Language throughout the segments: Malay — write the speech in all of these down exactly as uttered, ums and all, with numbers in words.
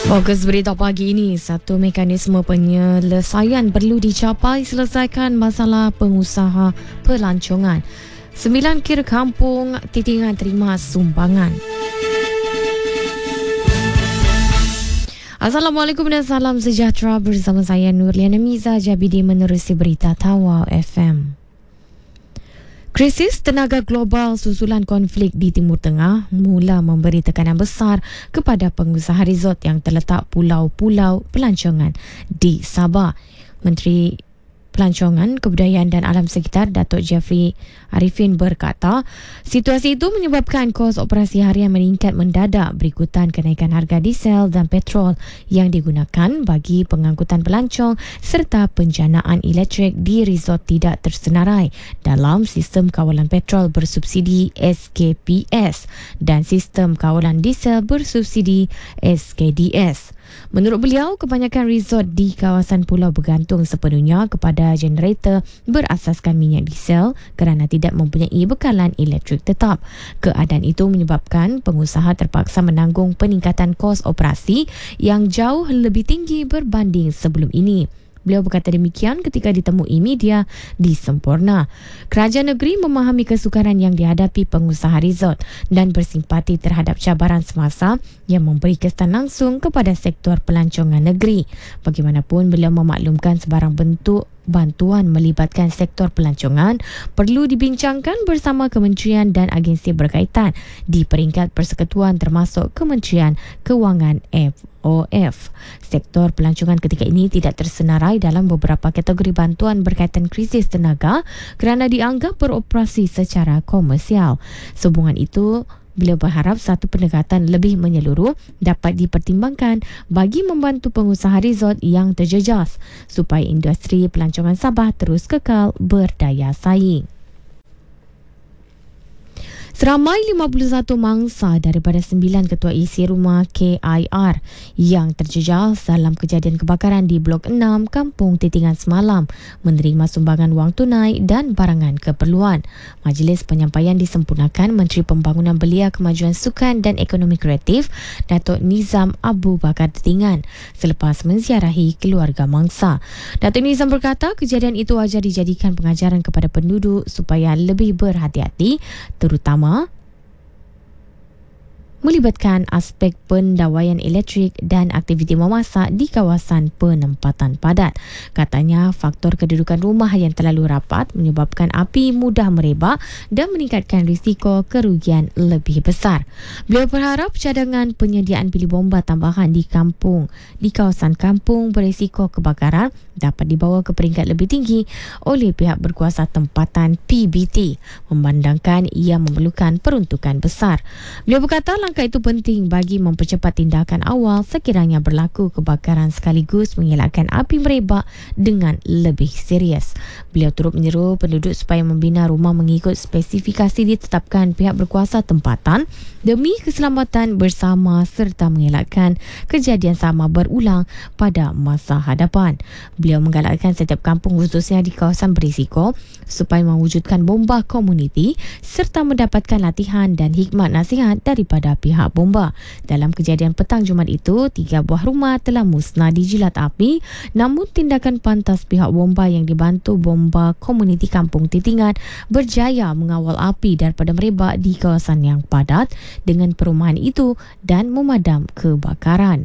Fokus berita pagi ini, satu mekanisme penyelesaian perlu dicapai selesaikan masalah pengusaha pelancongan. Sembilan kira kampung Titingan terima sumbangan. Assalamualaikum dan salam sejahtera, bersama saya Nurliana Miza Jabidi menerusi berita Tawau F M. Krisis tenaga global susulan konflik di Timur Tengah mula memberi tekanan besar kepada pengusaha resort yang terletak pulau-pulau pelancongan di Sabah. Menteri Pelancongan, Kebudayaan dan Alam Sekitar Datuk Jeffrey Arifin berkata, situasi itu menyebabkan kos operasi harian meningkat mendadak berikutan kenaikan harga diesel dan petrol yang digunakan bagi pengangkutan pelancong serta penjanaan elektrik di resort tidak tersenarai dalam sistem kawalan petrol bersubsidi S K P S dan sistem kawalan diesel bersubsidi S K D S. Menurut beliau, kebanyakan resort di kawasan pulau bergantung sepenuhnya kepada generator berasaskan minyak diesel kerana tidak mempunyai bekalan elektrik tetap. Keadaan itu menyebabkan pengusaha terpaksa menanggung peningkatan kos operasi yang jauh lebih tinggi berbanding sebelum ini. Beliau berkata demikian ketika ditemui media di Semporna. Kerajaan negeri memahami kesukaran yang dihadapi pengusaha resort dan bersimpati terhadap cabaran semasa yang memberi kesan langsung kepada sektor pelancongan negeri. Bagaimanapun, beliau memaklumkan sebarang bentuk bantuan melibatkan sektor pelancongan perlu dibincangkan bersama kementerian dan agensi berkaitan di peringkat persekutuan termasuk Kementerian Kewangan F O F. Sektor pelancongan ketika ini tidak tersenarai dalam beberapa kategori bantuan berkaitan krisis tenaga kerana dianggap beroperasi secara komersial. Sehubungan itu, beliau berharap satu pendekatan lebih menyeluruh dapat dipertimbangkan bagi membantu pengusaha resort yang terjejas supaya industri pelancongan Sabah terus kekal berdaya saing. Seramai lima puluh satu mangsa daripada sembilan ketua isi rumah K I R yang terjejas dalam kejadian kebakaran di Blok enam Kampung Titingan semalam menerima sumbangan wang tunai dan barangan keperluan. Majlis penyampaian disempurnakan Menteri Pembangunan Belia, Kemajuan Sukan dan Ekonomi Kreatif Datuk Nizam Abu Bakar Titingan selepas menziarahi keluarga mangsa. Datuk Nizam berkata kejadian itu wajar dijadikan pengajaran kepada penduduk supaya lebih berhati-hati, terutama melibatkan aspek pendawaian elektrik dan aktiviti memasak di kawasan penempatan padat. Katanya, faktor kedudukan rumah yang terlalu rapat menyebabkan api mudah merebak dan meningkatkan risiko kerugian lebih besar. Beliau berharap cadangan penyediaan bilik bomba tambahan di kampung, di kawasan kampung berisiko kebakaran dapat dibawa ke peringkat lebih tinggi oleh pihak berkuasa tempatan P B T memandangkan ia memerlukan peruntukan besar. Beliau berkata langkah itu penting bagi mempercepat tindakan awal sekiranya berlaku kebakaran sekaligus mengelakkan api merebak dengan lebih serius. Beliau turut menyeru penduduk supaya membina rumah mengikut spesifikasi ditetapkan pihak berkuasa tempatan demi keselamatan bersama serta mengelakkan kejadian sama berulang pada masa hadapan. Beliau menggalakkan setiap kampung khususnya di kawasan berisiko supaya mewujudkan bomba komuniti serta mendapatkan latihan dan hikmat nasihat daripada pihak bomba. Dalam kejadian petang Jumaat itu, tiga buah rumah telah musnah dijilat api, namun tindakan pantas pihak bomba yang dibantu bomba komuniti Kampung Titingan berjaya mengawal api daripada merebak di kawasan yang padat dengan perumahan itu dan memadam kebakaran.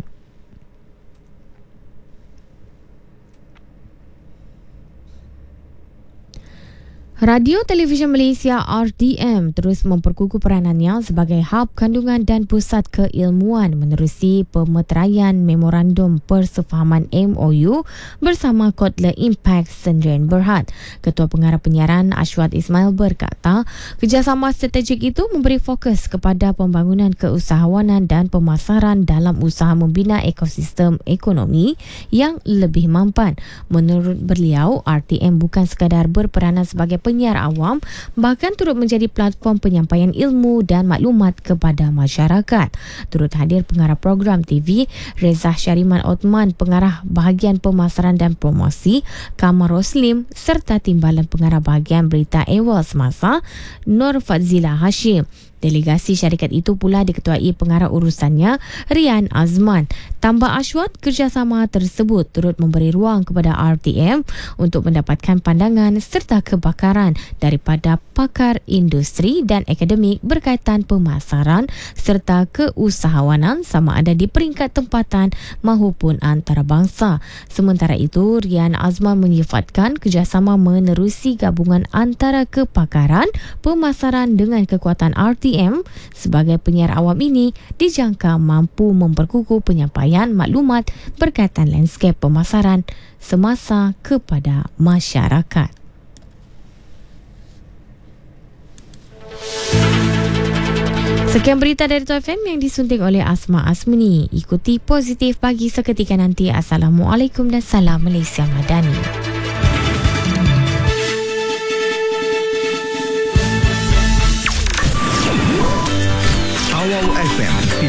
Radio Televisyen Malaysia R T M terus memperkukuh peranannya sebagai hub kandungan dan pusat keilmuan menerusi pemeteraian Memorandum Persefahaman M O U bersama Kotler Impact Sdn Bhd. Ketua Pengarah Penyiaran Ashwat Ismail berkata, kerjasama strategik itu memberi fokus kepada pembangunan keusahawanan dan pemasaran dalam usaha membina ekosistem ekonomi yang lebih mampan. Menurut beliau, R T M bukan sekadar berperanan sebagai penyiar awam, bahkan turut menjadi platform penyampaian ilmu dan maklumat kepada masyarakat. Turut hadir pengarah program T V Reza Syariman Othman, pengarah bahagian pemasaran dan promosi Kamar Roslim serta timbalan pengarah bahagian berita awal semasa Nur Fadzila Hashim. Delegasi syarikat itu pula diketuai pengarah urusannya, Rian Azman. Tambah Ashwat, kerjasama tersebut turut memberi ruang kepada R T M untuk mendapatkan pandangan serta kebakaran daripada pakar industri dan akademik berkaitan pemasaran serta keusahawanan sama ada di peringkat tempatan maupun antarabangsa. Sementara itu, Rian Azman menyifatkan kerjasama menerusi gabungan antara kepakaran pemasaran dengan kekuatan R T M sebagai penyiar awam ini dijangka mampu memperkukuh penyampaian maklumat berkaitan lanskap pemasaran semasa kepada masyarakat. Sekian berita dari Top F M yang disunting oleh Asma Asmini. Ikuti Positif Pagi seketika nanti. Assalamualaikum dan salam Malaysia Madani.